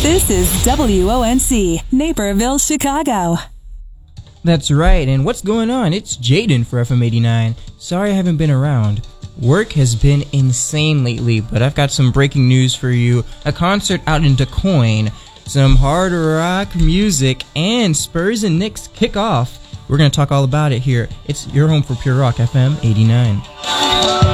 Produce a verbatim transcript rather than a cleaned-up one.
This is W O N C, Naperville, Chicago. That's right, and what's going on? It's Jaden for F M eighty-nine. Sorry I haven't been around. Work has been insane lately, but I've got some breaking news for you. A concert out in Du Quoin, some hard rock music, and Spurs and Knicks kick off. We're going to talk all about it here. It's your home for Pure Rock, F M eighty-nine.